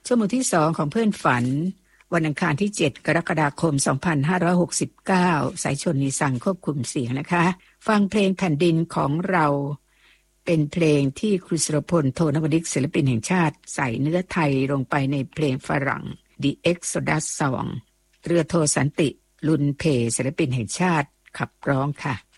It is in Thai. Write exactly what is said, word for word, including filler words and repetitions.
ชั่วโมงที่สองของเพื่อนฝันวันอังคารที่เจ็ดกรกฎาคมสองพันห้าร้อยหกสิบเก้าสายชนนิสั่งควบคุมเสียงนะคะฟังเพลงแผ่นดินของเราเป็นเพลงที่ครูสุรพลโทนวดิกศิลปินแห่งชาติใส่เนื้อไทยลงไปในเพลงฝรั่ง The Exodus Song เรือโทสันติลุนเพศิลปินแห่งชาติขับร้องค่ะ